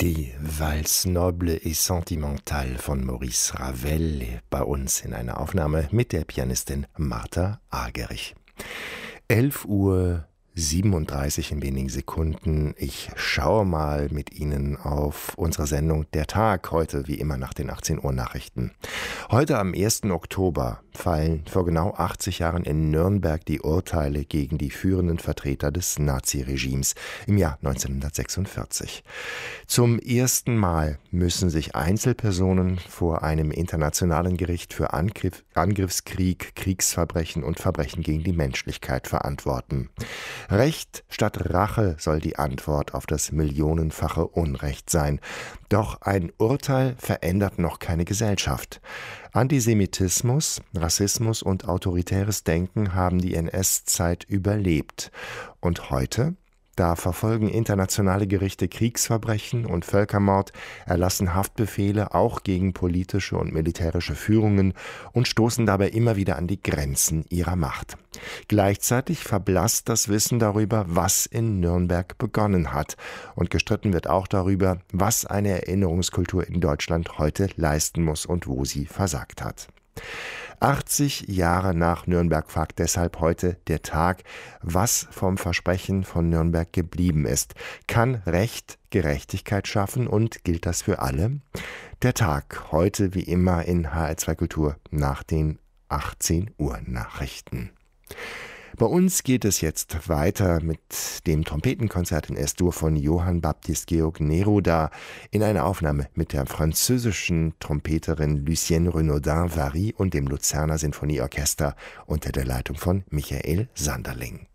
Die Valse noble et sentimentale von Maurice Ravel bei uns in einer Aufnahme mit der Pianistin Martha Argerich. 11:37 in wenigen Sekunden. Ich schaue mal mit Ihnen auf unsere Sendung Der Tag, heute wie immer nach den 18 Uhr Nachrichten. Heute am 1. Oktober fallen vor genau 80 Jahren in Nürnberg die Urteile gegen die führenden Vertreter des Naziregimes im Jahr 1946. Zum ersten Mal müssen sich Einzelpersonen vor einem internationalen Gericht für Angriffskrieg, Kriegsverbrechen und Verbrechen gegen die Menschlichkeit verantworten. Recht statt Rache soll die Antwort auf das millionenfache Unrecht sein. Doch ein Urteil verändert noch keine Gesellschaft. Antisemitismus, Rassismus und autoritäres Denken haben die NS-Zeit überlebt. Und heute? Da verfolgen internationale Gerichte Kriegsverbrechen und Völkermord, erlassen Haftbefehle auch gegen politische und militärische Führungen und stoßen dabei immer wieder an die Grenzen ihrer Macht. Gleichzeitig verblasst das Wissen darüber, was in Nürnberg begonnen hat. Und gestritten wird auch darüber, was eine Erinnerungskultur in Deutschland heute leisten muss und wo sie versagt hat. 80 Jahre nach Nürnberg fragt deshalb heute der Tag, was vom Versprechen von Nürnberg geblieben ist. Kann Recht Gerechtigkeit schaffen und gilt das für alle? Der Tag heute wie immer in HR2 Kultur nach den 18 Uhr Nachrichten. Bei uns geht es jetzt weiter mit dem Trompetenkonzert in S-Dur von Johann Baptist Georg Neruda in einer Aufnahme mit der französischen Trompeterin Lucienne Renaudin-Vary und dem Luzerner Sinfonieorchester unter der Leitung von Michael Sanderling.